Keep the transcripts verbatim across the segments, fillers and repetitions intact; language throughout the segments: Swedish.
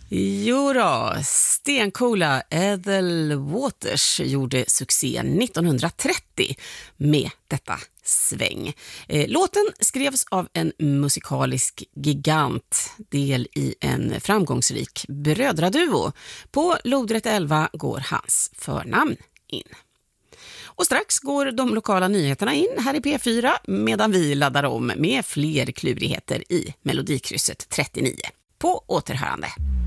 Jo då, stencoola Ethel Waters gjorde succé nittonhundratrettio med detta sväng. Låten skrevs av en musikalisk gigant, del i en framgångsrik brödraduo. På lodrätt elva går hans förnamn in. Och strax går de lokala nyheterna in här i P fyra medan vi laddar om med fler klurigheter i Melodikrysset trettionio. På återhörande.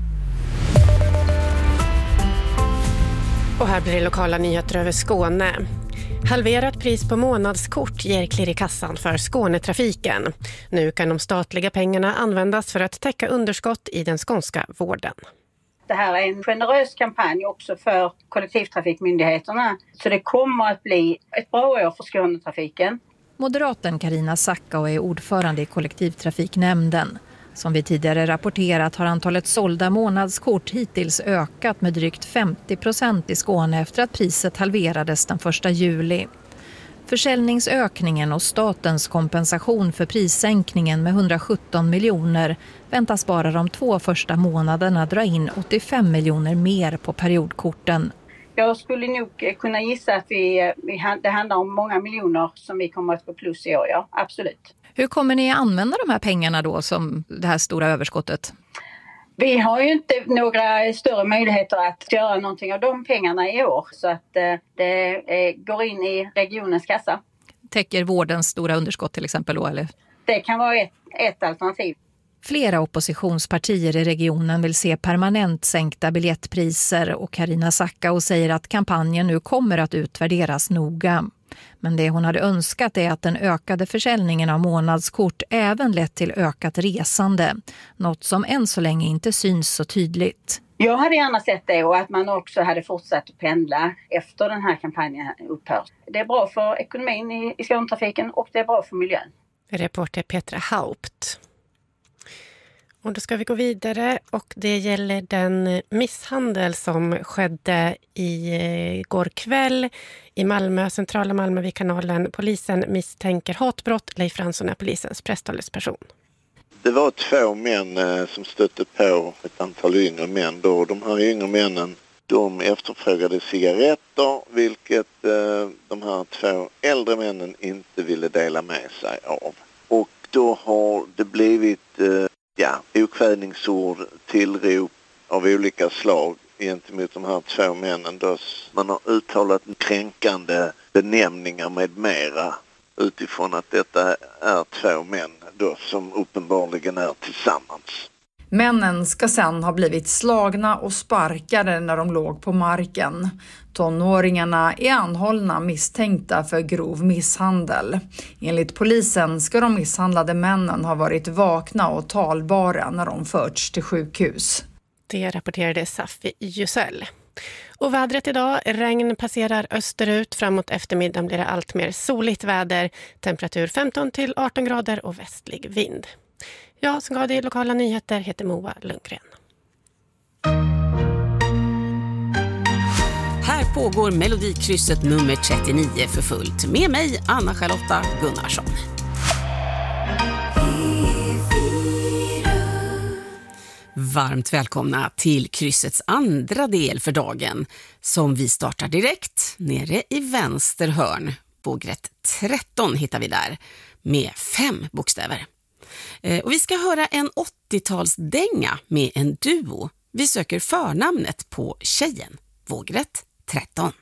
Och här blir det lokala nyheter över Skåne. Halverat pris på månadskort ger klirr i kassan för Skånetrafiken. Nu kan de statliga pengarna användas för att täcka underskott i den skånska vården. Det här är en generös kampanj också för kollektivtrafikmyndigheterna. Så det kommer att bli ett bra år för Skånetrafiken. Moderaten Carina Sackau är ordförande i kollektivtrafiknämnden. Som vi tidigare rapporterat har antalet sålda månadskort hittills ökat med drygt femtio procent i Skåne efter att priset halverades den första juli. Försäljningsökningen och statens kompensation för prissänkningen med hundrasjutton miljoner väntas bara de två första månaderna dra in åttiofem miljoner mer på periodkorten. Jag skulle nog kunna gissa att vi, vi, det handlar om många miljoner som vi kommer att få plus i år, ja, absolut. Hur kommer ni att använda de här pengarna då som det här stora överskottet? Vi har ju inte några större möjligheter att göra någonting av de pengarna i år så att eh, det eh, går in i regionens kassa. Täcker vårdens stora underskott till exempel då, eller? Det kan vara ett, ett alternativ. Flera oppositionspartier i regionen vill se permanent sänkta biljettpriser och Carina Sackau säger att kampanjen nu kommer att utvärderas noga. Men det hon hade önskat är att den ökade försäljningen av månadskort även lett till ökat resande. Något som än så länge inte syns så tydligt. Jag hade gärna sett det och att man också hade fortsatt att pendla efter den här kampanjen upphör. Det är bra för ekonomin i, i Skånetrafiken och det är bra för miljön. Reporter Petra Haupt. Och då ska vi gå vidare och det gäller den misshandel som skedde i går kväll i Malmö, centrala Malmö vid kanalen. Polisen misstänker hatbrott. Leif Fransson är polisens presstalesperson. Det var två män eh, som stötte på ett antal yngre män. Då. De här yngre männen de efterfrågade cigaretter vilket eh, de här två äldre männen inte ville dela med sig av. Och då har det blivit eh, ja, okvädningsord, tillrop av olika slag gentemot de här två männen. Då man har uttalat kränkande benämningar med mera utifrån att detta är två män då som uppenbarligen är tillsammans. Männen ska sedan ha blivit slagna och sparkade när de låg på marken. Tonåringarna är anhållna misstänkta för grov misshandel. Enligt polisen ska de misshandlade männen ha varit vakna och talbara när de förts till sjukhus. Det rapporterade Safi Jusel. Och vädret idag, regn passerar österut, framåt eftermiddagen blir det allt mer soligt väder, temperatur femton till arton grader och västlig vind. Jag som gav dig lokala nyheter heter Moa Lundgren. Här pågår Melodikrysset nummer trettionio för fullt med mig Anna-Charlotta Gunnarsson. Varmt välkomna till kryssets andra del för dagen som vi startar direkt nere i vänster hörn. Vågrätt tretton hittar vi där med fem bokstäver. Och vi ska höra en åttiotalsdänga med en duo. Vi söker förnamnet på tjejen. Vågrätt tretton.